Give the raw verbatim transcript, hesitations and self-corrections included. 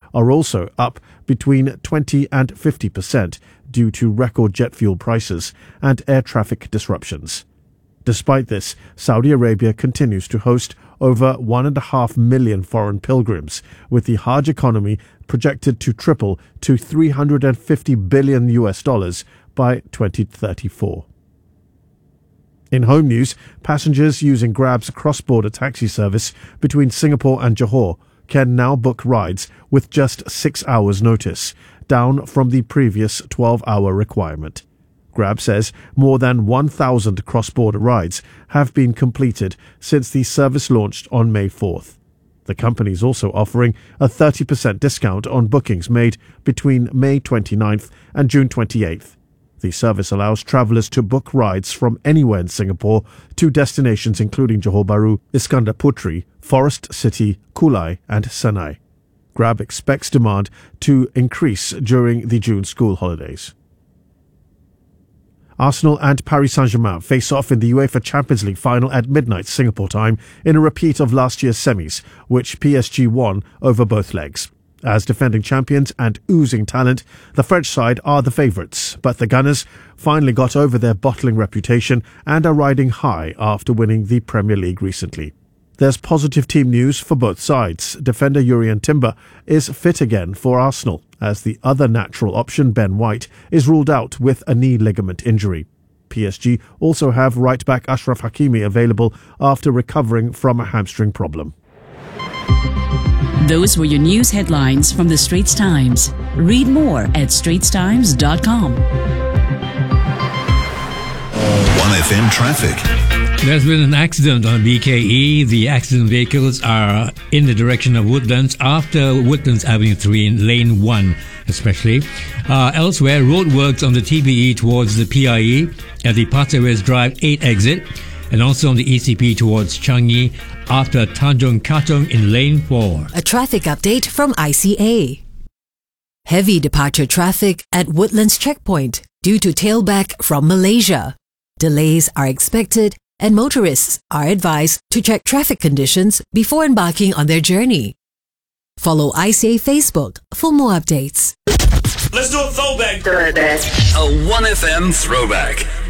are also up between twenty and fifty percent due to record jet fuel prices and air traffic disruptions. Despite this, Saudi Arabia continues to host over one and a half million foreign pilgrims, with the Hajj economy projected to triple to three hundred fifty billion U S dollars by twenty thirty-four. In home news, passengers using Grab's cross-border taxi service between Singapore and Johor can now book rides with just six hours' notice, down from the previous twelve-hour requirement. Grab says more than one thousand cross-border rides have been completed since the service launched on May fourth. The company is also offering a thirty percent discount on bookings made between May twenty-ninth and June twenty-eighth. The service allows travellers to book rides from anywhere in Singapore to destinations including Johor Bahru, Iskandar Putri, Forest City, Kulai and Sanai. Grab expects demand to increase during the June school holidays. Arsenal and Paris Saint-Germain face off in the UEFA Champions League final at midnight Singapore time in a repeat of last year's semis, which P S G won over both legs. As defending champions and oozing talent, the French side are the favourites, but the Gunners finally got over their bottling reputation and are riding high after winning the Premier League recently. There's positive team news for both sides. Defender Jurrien Timber is fit again for Arsenal, as the other natural option, Ben White, is ruled out with a knee ligament injury. P S G also have right-back Ashraf Hakimi available after recovering from a hamstring problem. Those were your news headlines from the Straits Times. Read more at straits times dot com. one F M traffic. There's been an accident on B K E. The accident vehicles are in the direction of Woodlands after Woodlands Avenue three in lane one especially. Uh, elsewhere, roadworks on the T B E towards the P I E at the Pasir Ris Drive eight exit, and also on the E C P towards Changi after Tanjung Katong in lane four. A traffic update from I C A. Heavy departure traffic at Woodlands Checkpoint due to tailback from Malaysia. Delays are expected and motorists are advised to check traffic conditions before embarking on their journey. Follow I C A Facebook for more updates. Let's do a throwback. A one F M throwback.